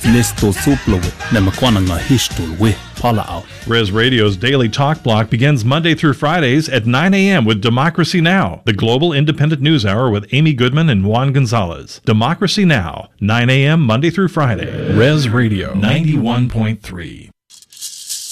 Listo suplo na makwana nga histul we pala out. Res Radio's Daily Talk Block begins Monday through Fridays at 9 a.m. with Democracy Now!, the global independent news hour with Amy Goodman and Juan Gonzalez. Democracy Now!, 9 a.m. Monday through Friday. Res Radio 91.3.